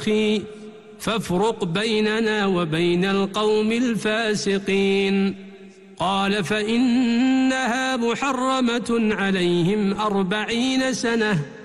أخي فافرق بيننا وبين القوم الفاسقين. قال فإنها محرمة عليهم 40 سنة